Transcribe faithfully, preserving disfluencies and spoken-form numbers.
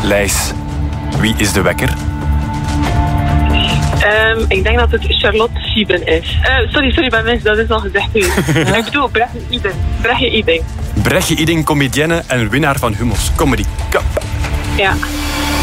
Lijs, wie is de wekker? Um, ik denk dat het Charlotte Sieben is. Uh, sorry, sorry, bij mensen, dat is al gezegd. Ik bedoel, Brechtje Iding. Brechtje Iding. Brechtje Iding, comedienne en winnaar van Hummels Comedy Cup. Ja.